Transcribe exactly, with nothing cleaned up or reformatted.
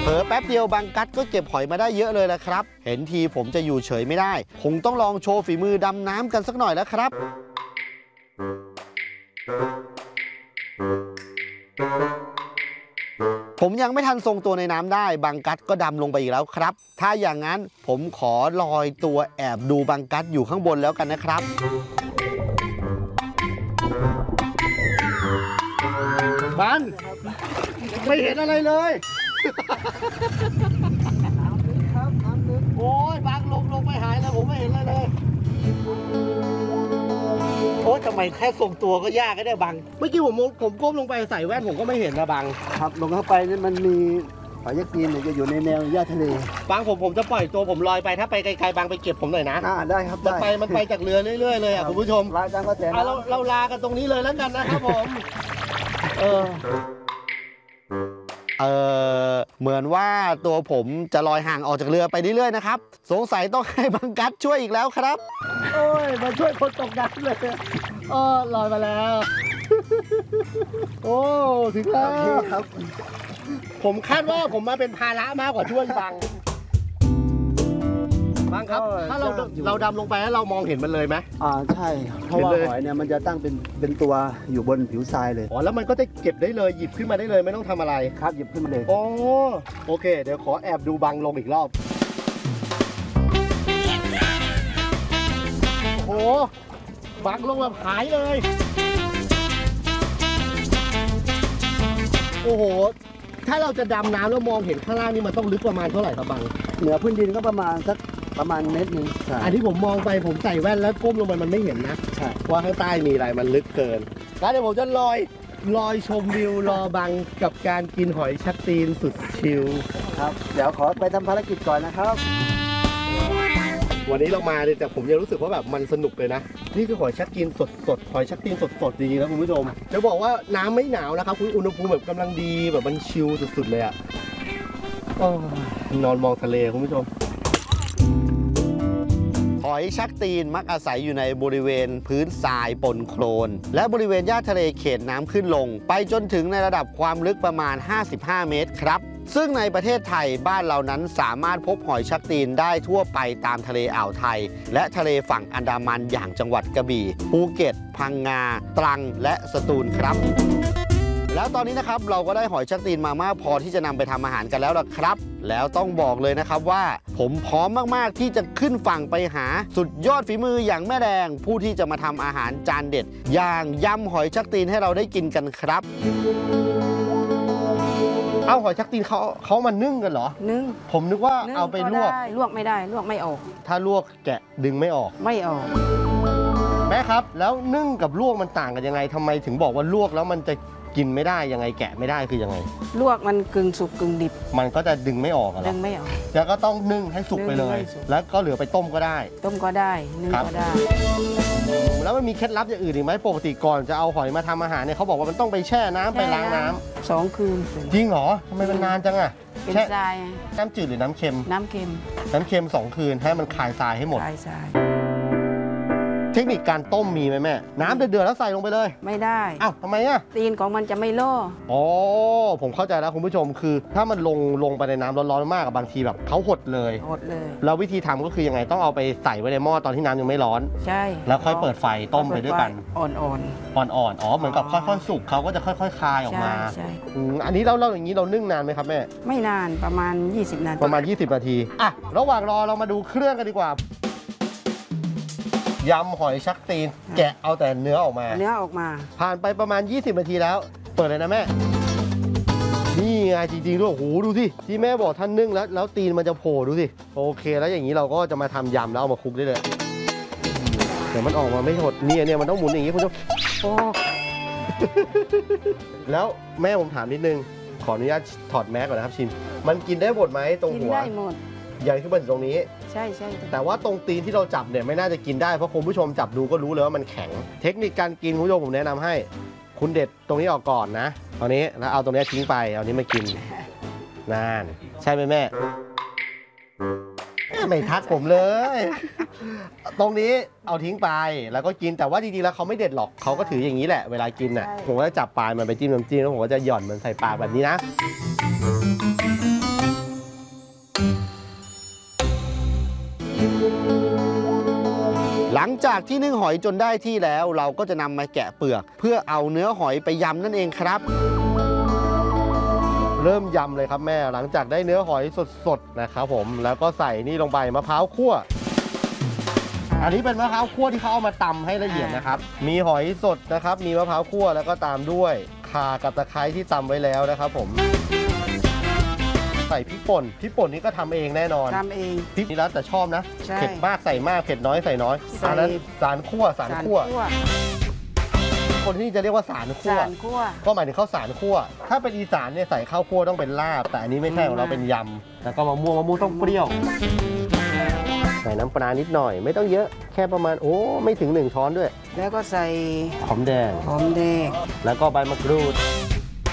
ผลอแป๊บเดียวบางกัดก็เก็บหอยมาได้เยอะเลยละครับเห็นทีผมจะอยู่เฉยไม่ได้คงต้องลองโชว์ฝีมือดำน้ำกันสักหน่อยแล้วครับผมยังไม่ทันทรงตัวในน้ำได้บางกัดก็ดำลงไปอีกแล้วครับถ้าอย่างนั้นผมขอลอยตัวแอบดูบางกัดอยู่ข้างบนแล้วกันนะครับบังไม่เห็นอะไรเลยโอ้ยบางลงลงไปหายแล้วผมไม่เห็นอะไรเลยโอ้ยทำไมแค่ทรงตัวก็ยากก็ได้บังเมื่อกี้ผมผมก้มลงไปใส่แว่นผมก็ไม่เห็นนะบังครับลงเข้าไปนี่มันมีหอยยักษ์จีนเนี่ยจะอยู่ในแนวหญ้าทะเลบางผมผมจะปล่อยตัวผมลอยไปถ้าไปไกลๆบางไปเก็บผมหน่อยนะอ่าได้ครับได้มันไปมันไปจากเรือเรื่อยๆเลยอ่ะคุณผู้ชมลาจังก็แสนเราเราลากันตรงนี้เลยแล้วกันนะครับผมเออเออเหมือนว่าตัวผมจะลอยห่างออกจากเรือไปเรื่อยๆนะครับสงสัยต้องให้บังกัดช่วยอีกแล้วครับโอ้ยมาช่วยคนตกน้ำเลยเออลอยมาแล้วโอ้ถึงแล้วครับผมคาดว่าผมมาเป็นภาระมากกว่าช่วยบังบังครับถ้าเราเราดำลงไปแล้วเรามองเห็นมันเลยไหมอ่าใช่เพราะว่าหอยเนี่ยมันจะตั้งเป็นเป็นตัวอยู่บนผิวทรายเลยอ๋อแล้วมันก็จะเก็บได้เลยหยิบขึ้นมาได้เลยไม่ต้องทำอะไรครับหยิบขึ้นมาเลยโอ้โอเคเดี๋ยวขอแอบดูบังลงอีกรอบโอ้โหบังลงแบบหายเลยโอ้โหถ้าเราจะดำน้ำแล้วมองเห็นข้างล่างนี่มันต้องลึกประมาณเท่าไหร่ครับบังเหนือพื้นดินก็ประมาณสักประมาณเมตรนึงอันที่ผมมองไปผมใส่แว่นแล้วก้มลงไปมันไม่เห็นนะใช่ว่าข้างใต้มีอะไรมันลึกเกินแล้วเดี๋ยวผมจะลอยลอยชมวิวรอบังกับการกินหอยชักตีนสุดชิลครับเดี๋ยวขอไปทำภารกิจก่อนนะครับวันนี้เรามาเลยแต่ผมยังรู้สึกว่าแบบมันสนุกเลยนะนี่คือหอยชักตีนสดสดหอยชักตีนสดสดจริงๆนะคุณผู้ชมจะบอกว่าน้ำไม่หนาวนะครับคุณอุณหภูมิแบบกำลังดีแบบมันชิลสุดๆเลยอะนอนมองทะเลคุณผู้ชมหอยชักตีนมักอาศัยอยู่ในบริเวณพื้นทรายปนโคลนและบริเวณหญ้าทะเลเขตน้ำขึ้นลงไปจนถึงในระดับความลึกประมาณห้าสิบห้าเมตรครับซึ่งในประเทศไทยบ้านเรานั้นสามารถพบหอยชักตีนได้ทั่วไปตามทะเลอ่าวไทยและทะเลฝั่งอันดามันอย่างจังหวัดกระบี่ภูเก็ตพังงาตรังและสตูลครับแล้วตอนนี้นะครับเราก็ได้หอยชักตีนมามากพอที่จะนำไปทำอาหารกันแล้วล่ะครับแล้วต้องบอกเลยนะครับว่าผมพร้อมมากๆที่จะขึ้นฝั่งไปหาสุดยอดฝีมืออย่างแม่แดงผู้ที่จะมาทำอาหารจานเด็ดอย่างยำหอยชักตีนให้เราได้กินกันครับเอาหอยชักตีนเขาเขามานึ่งกันเหรอนึ่งผมนึกว่าเอาไปลวกลวกไม่ได้ลวกไม่ออกถ้าลวกแกะดึงไม่ออกไม่ออกแม่ครับแล้วนึ่งกับลวกมันต่างกันยังไงทำไมถึงบอกว่าลวกแล้วมันจะกินไม่ได้ยังไงแกะไม่ได้คือยังไงลวกมันกึ่งสุกกึ่งดิบมันก็จะดึงไม่ออกเหรอดึงไม่ออกแล้วก็ต้องนึ่งให้สุกไปเลยแล้วก็เหลือไปต้มก็ได้ต้มก็ได้นึ่งก็ได้แล้วมันมีเคล็ดลับอย่างอื่นอีกไหมปกติก่อนจะเอาหอยมาทำอาหารเนี่ยเขาบอกว่ามันต้องไปแช่น้ำไปล้างน้ำสองคืนจริงเหรอทำไมมันนานจังอะเป็นทรายน้ำจืดหรือน้ำเค็มน้ำเค็มน้ำเค็มสองคืนให้มันคายทรายให้หมดคายทรายเทคนิคการต้มมีไหมแม่น้ำเดือดๆแล้วใส่ลงไปเลยไม่ได้อ้าวทำไมอ่ะตีนของมันจะไม่ล่ออ๋อผมเข้าใจแล้วคุณผู้ชมคือถ้ามันลงลงไปในน้ำร้อนๆมากกับบางทีแบบเขาหดเลยหดเลยแล้ววิธีทำก็คือยังไงต้องเอาไปใส่ไว้ในหม้อตอนที่น้ำยังไม่ร้อนใช่แล้วค่อยเปิดไฟต้มไปด้วยกันอ่อนๆอ่อนๆอ๋อเหมือนกับค่อยๆสุกเขาก็จะค่อยๆคายออกมาใช่อันนี้เราเราอย่างนี้เรานึ่งนานไหมครับแม่ไม่นานประมาณยี่สิบนาทีประมาณยี่สิบนาทีอ่ะระหว่างรอเรามาดูเครื่องกันดีกว่ายำหอยชักตีนแกะเอาแต่เนื้อออกมาเนื้อออกมาผ่านไปประมาณยี่สิบนาทีแล้วเปิดเลยนะแม่นี่ไงจริงๆด้วยโอ้โหดูสิที่แม่บอกท่านนึ่งแล้วแล้วตีนมันจะโผล่ดูสิโอเคแล้วอย่างนี้เราก็จะมาทำยำแล้วเอามาคลุกได้เลยเดี๋ยวมันออกมาไม่หดเนี่ยเนี่ยมันต้องหมุนอย่างนี้คุณผู้ชมโอ้แล้วแม่ผมถามนิดนึงขออนุญาตถอดแมสก่อนนะครับชิมมันกินได้หมดไหมตรงหัวกินได้หมดใหญ่ขึ้นมาถึงตรงนี้ใช่ใช่แต่ว่าตรงตีนที่เราจับเนี่ยไม่น่าจะกินได้เพราะคุณผู้ชมจับดูก็รู้เลยว่ามันแข็งเทคนิคการกินคุณผู้ชมผมแนะนำให้คุณเด็ดตรงนี้ออกก่อนนะตอนนี้แล้วเอาตรงนี้ทิ้งไปเอานี้มากินนั่นใช่ไหมแม่ไม่ทักผมเลยตรงนี้เอาทิ้งไปแล้วก็กินแต่ว่าจริงๆแล้วเขาไม่เด็ดหรอกเขาก็ถืออย่างนี้แหละเวลากินน่ะผมก็จะจับปลายมันไปจิ้มน้ำจิ้มแล้วผมก็จะหย่อนมันใส่ปากแบบนี้นะหลังจากที่นึ่งหอยจนได้ที่แล้วเราก็จะนำมาแกะเปลือก เพื่อเอาเนื้อหอยไปยำนั่นเองครับเริ่มยำเลยครับแม่หลังจากได้เนื้อหอยสดๆนะครับผมแล้วก็ใส่นี่ลงไปมะพร้าวคั่วอันนี้เป็นมะพร้าวคั่วที่เขาเอามาตำให้ละเอียดนะครับมีหอยสดนะครับมีมะพร้าวคั่วแล้วก็ตามด้วยข่ากับตะไคร้ที่ตำไว้แล้วนะครับผมใส่พริกป่นพริกป่นนี้ก็ทำเองแน่นอนทำเองพริกนี่แล้วแต่ชอบนะใช่เผ็ดมากใส่มากเผ็ดน้อยใส่น้อยใส่อันนั้นสารคั่วสารคั่วคั่วคนที่นี่จะเรียกว่าสารคั่วสารคั่วก็หมายถึงข้าวสารคั่วถ้าเป็นอีสานเนี่ยใส่ข้าวคั่วต้องเป็นลาบแต่อันนี้ไม่ใช่ของเราเป็นยำแล้วก็มะม่วงมะม่วงต้องเปรี้ยวใส่น้ำปลานิดหน่อยไม่ต้องเยอะแค่ประมาณโอ้ไม่ถึงหนึ่งช้อนด้วยแล้วก็ใส่หอมแดงหอมแดงแล้วก็ใบมะกรูด